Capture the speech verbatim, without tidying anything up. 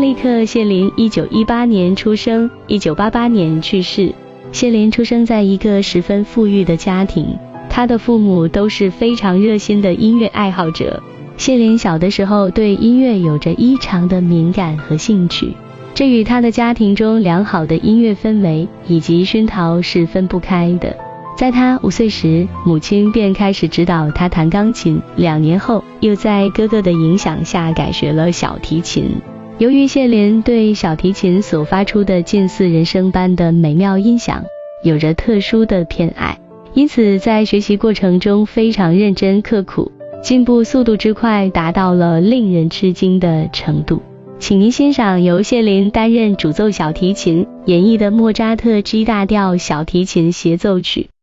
内克·谢林一九一八年出生，一九八八年去世。谢林出生在一个十分富裕的家庭，他的父母都是非常热心的音乐爱好者。谢林小的时候对音乐有着异常的敏感和兴趣，这与他的家庭中良好的音乐氛围以及熏陶是分不开的。在他五岁时，母亲便开始指导他弹钢琴，两年后又在哥哥的影响下改学了小提琴。由于谢林对小提琴所发出的近似人声般的美妙音响有着特殊的偏爱，因此在学习过程中非常认真刻苦，进步速度之快达到了令人吃惊的程度。请您欣赏由谢林担任主奏小提琴演绎的莫扎特 G 大调小提琴协奏曲。